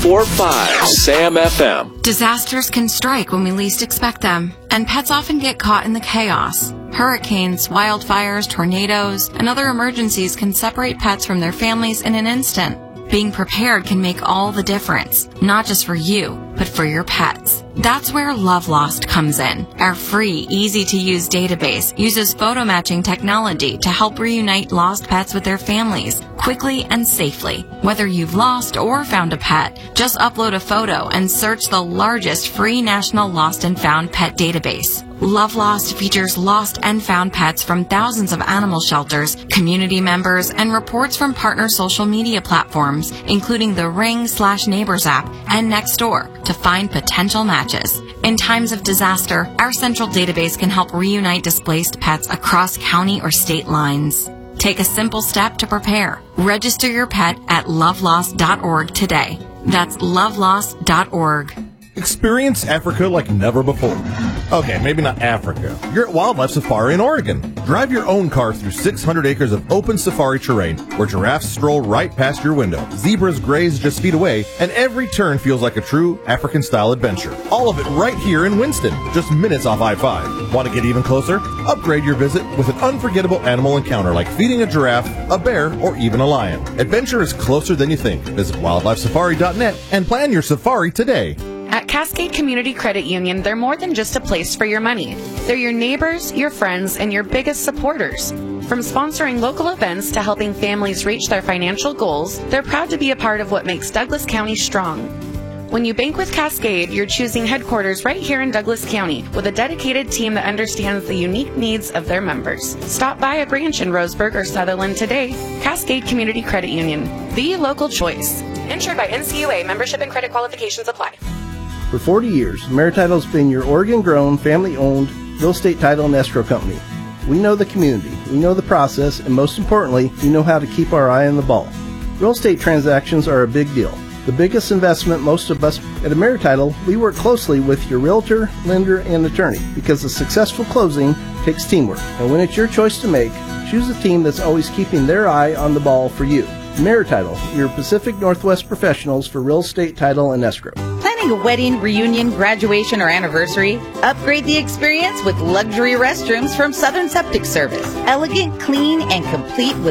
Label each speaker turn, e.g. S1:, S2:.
S1: 104.5 SAM FM.
S2: Disasters can strike when we least expect them, and pets often get caught in the chaos. Hurricanes, wildfires, tornadoes, and other emergencies can separate pets from their families in an instant. Being prepared can make all the difference, not just for you, but for your pets. That's where Love Lost comes in. Our free, easy-to-use database uses photo matching technology to help reunite lost pets with their families quickly and safely. Whether you've lost or found a pet, just upload a photo and search the largest free national lost and found pet database. Love Lost features lost and found pets from thousands of animal shelters, community members, and reports from partner social media platforms, including the Ring/Neighbors app and Nextdoor, to find potential matches. In times of disaster, our central database can help reunite displaced pets across county or state lines. Take a simple step to prepare. Register your pet at lovelost.org today. That's lovelost.org.
S3: Experience Africa like never before. Okay, maybe not Africa. You're at Wildlife Safari in Oregon. Drive your own car through 600 acres of open safari terrain where giraffes stroll right past your window, zebras graze just feet away, and every turn feels like a true African-style adventure. All of it right here in Winston, just minutes off I-5. Want to get even closer? Upgrade your visit with an unforgettable animal encounter like feeding a giraffe, a bear, or even a lion. Adventure is closer than you think. Visit wildlifesafari.net and plan your safari today.
S4: At Cascade Community Credit Union, they're more than just a place for your money. They're your neighbors, your friends, and your biggest supporters. From sponsoring local events to helping families reach their financial goals, they're proud to be a part of what makes Douglas County strong. When you bank with Cascade, you're choosing headquarters right here in Douglas County with a dedicated team that understands the unique needs of their members. Stop by a branch in Roseburg or Sutherland today. Cascade Community Credit Union, the local choice. Insured by NCUA, membership and credit qualifications apply.
S5: For 40 years, AmeriTitle has been your Oregon-grown, family-owned real estate title and escrow company. We know the community, we know the process, and most importantly, we know how to keep our eye on the ball. Real estate transactions are a big deal. The biggest investment most of us at AmeriTitle, we work closely with your realtor, lender, and attorney because a successful closing takes teamwork. And when it's your choice to make, choose a team that's always keeping their eye on the ball for you. AmeriTitle, your Pacific Northwest professionals for real estate title and escrow.
S6: Planning a wedding, reunion, graduation, or anniversary? Upgrade the experience with luxury restrooms from Southern Septic Service. Elegant, clean, and complete with